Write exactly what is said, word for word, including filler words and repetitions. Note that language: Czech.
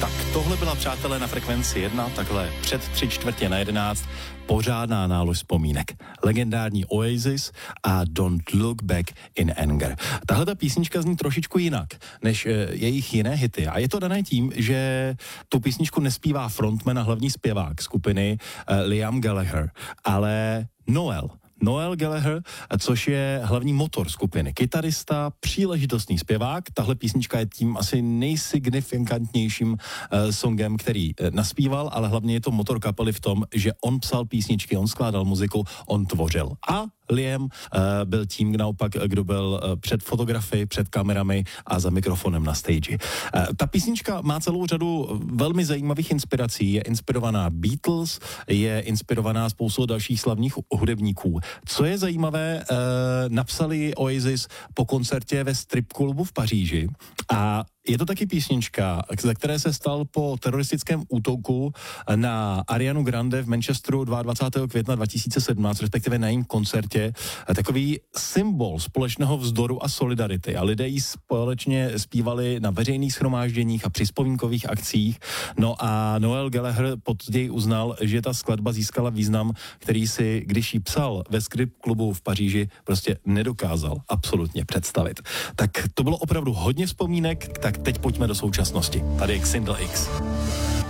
Tak tohle byla, přátelé, na Frekvenci jedna, takhle před tři čtvrtě na jedenáct, pořádná nálož vzpomínek. Legendární Oasis a Don't Look Back in Anger. Tahle ta písnička zní trošičku jinak než e, jejich jiné hity. A je to dané tím, že tu písničku nespívá frontman a hlavní zpěvák skupiny e, Liam Gallagher, ale Noel. Noel Gallagher, což je hlavní motor skupiny. Kytarista, příležitostný zpěvák. Tahle písnička je tím asi nejsignifikantnějším uh, songem, který uh, naspíval, ale hlavně je to motor kapely v tom, že on psal písničky, on skládal muziku, on tvořil. A Liam uh, byl tím naopak, kdo byl uh, před fotografy, před kamerami a za mikrofonem na stage. Uh, ta písnička má celou řadu velmi zajímavých inspirací. Je inspirovaná Beatles, je inspirovaná spoustou dalších slavných hudebníků. Co je zajímavé, uh, napsali Oasis po koncertě ve strip klubu v Paříži a je to taky písnička, ze které se stal po teroristickém útoku na Arianu Grande v Manchesteru dvacátého druhého května dva tisíce sedmnáct, respektive na jejím koncertě, takový symbol společného vzdoru a solidarity. A lidé ji společně zpívali na veřejných shromážděních a při vzpomínkových akcích. No a Noel Gallagher později uznal, že ta skladba získala význam, který si, když ji psal ve skript klubu v Paříži, prostě nedokázal absolutně představit. Tak to bylo opravdu hodně vzpomínek, tak teď pojďme do současnosti. Tady je Xindl X.